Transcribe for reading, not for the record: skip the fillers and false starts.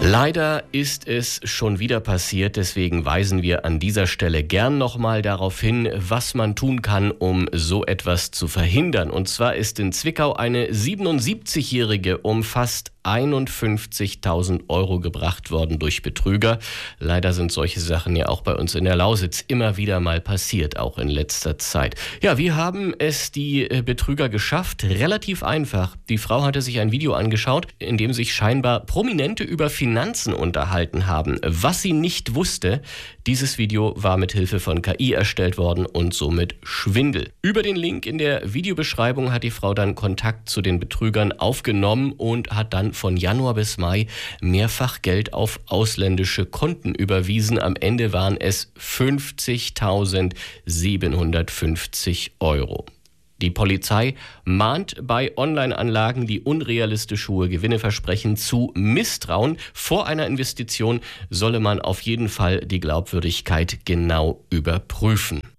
Leider ist es schon wieder passiert, deswegen weisen wir an dieser Stelle gern nochmal darauf hin, was man tun kann, um so etwas zu verhindern. Und zwar ist in Zwickau eine 77-Jährige um fast 51.000 Euro gebracht worden durch Betrüger. Leider sind solche Sachen ja auch bei uns in der Lausitz immer wieder mal passiert, auch in letzter Zeit. Ja, wie haben es die Betrüger geschafft? Relativ einfach. Die Frau hatte sich ein Video angeschaut, in dem sich scheinbar Prominente über Finanzen unterhalten haben. Was sie nicht wusste, dieses Video war mit Hilfe von KI erstellt worden und somit Schwindel. Über den Link in der Videobeschreibung hat die Frau dann Kontakt zu den Betrügern aufgenommen und hat dann von Januar bis Mai mehrfach Geld auf ausländische Konten überwiesen. Am Ende waren es 50.750 Euro. Die Polizei mahnt bei Online-Anlagen, die unrealistisch hohe Gewinne versprechen, zu misstrauen. Vor einer Investition solle man auf jeden Fall die Glaubwürdigkeit genau überprüfen.